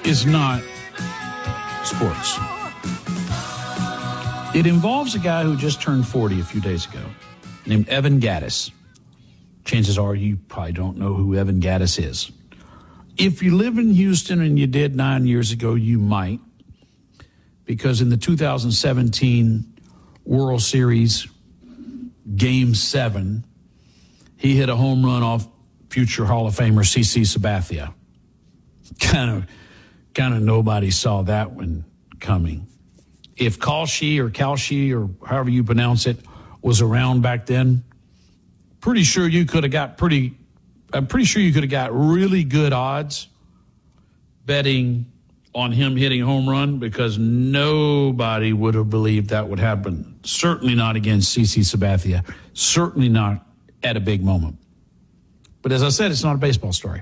is not sports. It involves a guy who just turned 40 a few days ago, named Evan Gattis. Chances are you probably don't know who Evan Gattis is. If you live in Houston and you did 9 years ago, you might, because in the 2017 World Series Game 7, he hit a home run off future Hall of Famer CC Sabathia. Kind of nobody saw that one coming. If Kalshi or however you pronounce it was around back then, I'm pretty sure you could have got really good odds betting on him hitting a home run, because nobody would have believed that would happen. Certainly not against CC Sabathia. Certainly not at a big moment. But as I said, it's not a baseball story.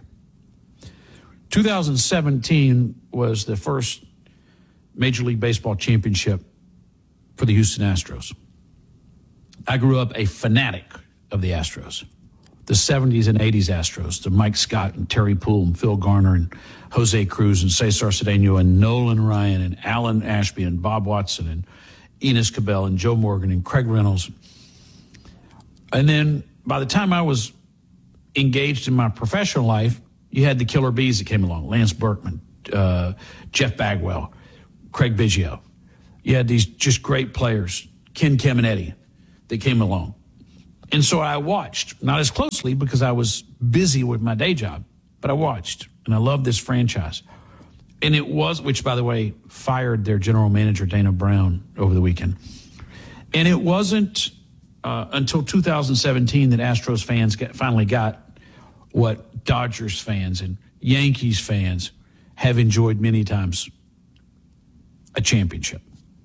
2017 was the first Major League Baseball championship for the Houston Astros. I grew up a fanatic of the Astros. The 70s and 80s Astros, the Mike Scott and Terry Poole and Phil Garner and Jose Cruz and Cesar Cedeno and Nolan Ryan and Alan Ashby and Bob Watson and Enos Cabell and Joe Morgan and Craig Reynolds. And then by the time I was engaged in my professional life, you had the killer bees that came along, Lance Berkman, Jeff Bagwell, Craig Biggio. You had these just great players, Ken Caminiti, that came along. And so I watched, not as closely because I was busy with my day job, but I watched, and I loved this franchise. And it was, which, by the way, fired their general manager, Dana Brown, over the weekend. And it wasn't until 2017 that Astros fans finally got what Dodgers fans and Yankees fans have enjoyed many times, a championship.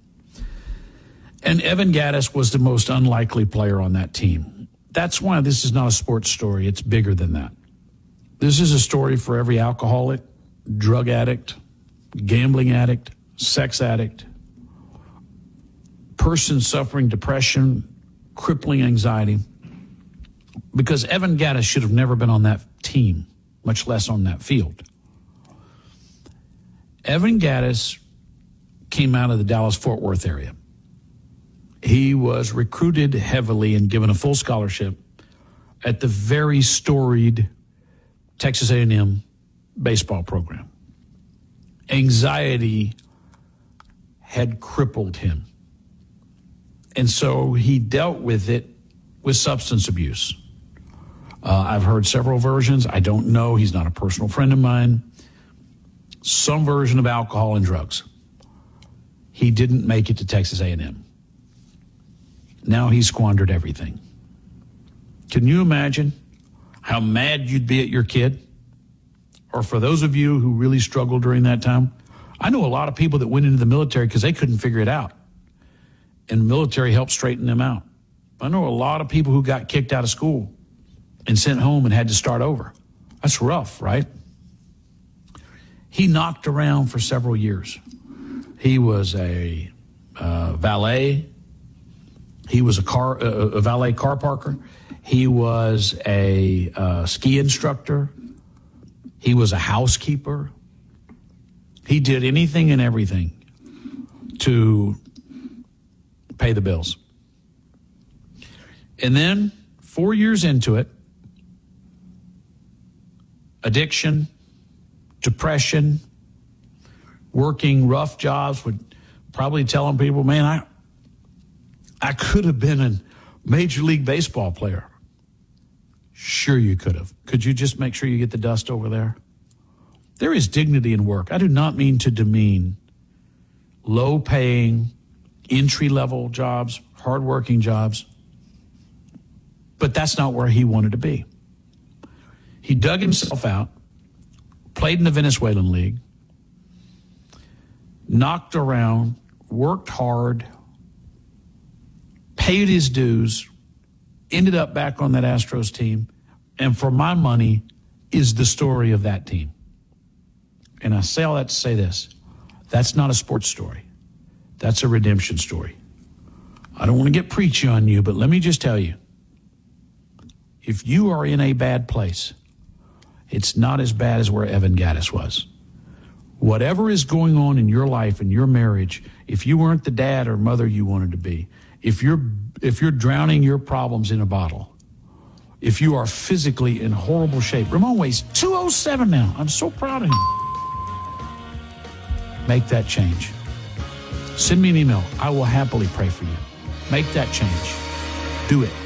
And Evan Gattis was the most unlikely player on that team. That's why this is not a sports story. It's bigger than that. This is a story for every alcoholic, drug addict, gambling addict, sex addict, person suffering depression, crippling anxiety, because Evan Gattis should have never been on that team, much less on that field. Evan Gattis came out of the Dallas-Fort Worth area. He was recruited heavily and given a full scholarship at the very storied Texas A&M baseball program. Anxiety had crippled him. And so he dealt with it with substance abuse. I've heard several versions. I don't know. He's not a personal friend of mine. Some version of alcohol and drugs. He didn't make it to Texas A&M. Now he squandered everything. Can you imagine how mad you'd be at your kid? Or for those of you who really struggled during that time, I know a lot of people that went into the military because they couldn't figure it out. And the military helped straighten them out. I know a lot of people who got kicked out of school and sent home and had to start over. That's rough, right? He knocked around for several years. He was a valet. He was a valet car parker. He was a ski instructor. He was a housekeeper. He did anything and everything to pay the bills. And then 4 years into it, addiction, depression, working rough jobs, would probably telling people, man, I could have been a Major League Baseball player. Sure you could have. Could you just make sure you get the dust over there? There is dignity in work. I do not mean to demean low-paying, entry-level jobs, hard-working jobs, but that's not where he wanted to be. He dug himself out, played in the Venezuelan League, knocked around, worked hard, paid his dues, ended up back on that Astros team, and for my money is the story of that team. And I say all that to say this. That's not a sports story. That's a redemption story. I don't want to get preachy on you, but let me just tell you, if you are in a bad place, it's not as bad as where Evan Gattis was. Whatever is going on in your life and your marriage, if you weren't the dad or mother you wanted to be, if you're drowning your problems in a bottle, if you are physically in horrible shape, Ramon weighs 207 now. I'm so proud of him. Make that change. Send me an email. I will happily pray for you. Make that change. Do it.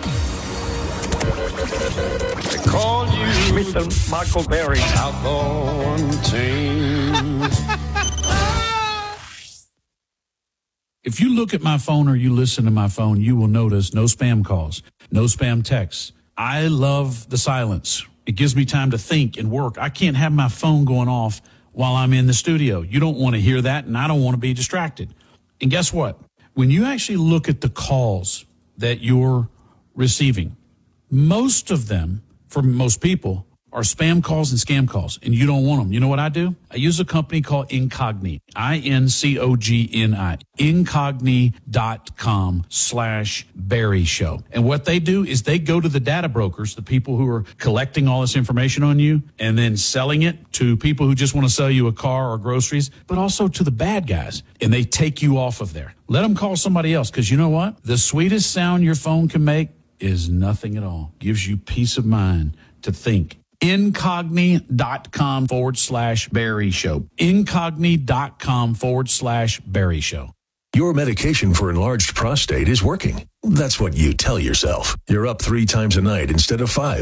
I call you Mr. Michael Berry. Outlaw team. If you look at my phone or you listen to my phone, you will notice no spam calls, no spam texts. I love the silence. It gives me time to think and work. I can't have my phone going off while I'm in the studio. You don't want to hear that, and I don't want to be distracted. And guess what? When you actually look at the calls that you're receiving, most of them, for most people, are spam calls and scam calls, and you don't want them. You know what I do? I use a company called Incogni, INCOGNI, Incogni.com/Barry Show. And what they do is they go to the data brokers, the people who are collecting all this information on you, and then selling it to people who just want to sell you a car or groceries, but also to the bad guys, and they take you off of there. Let them call somebody else, because you know what? The sweetest sound your phone can make is nothing at all. Gives you peace of mind to think. Incogni.com/Barry Show. Incogni.com/Barry Show. Your medication for enlarged prostate is working. That's what you tell yourself. You're up 3 times a night instead of 5.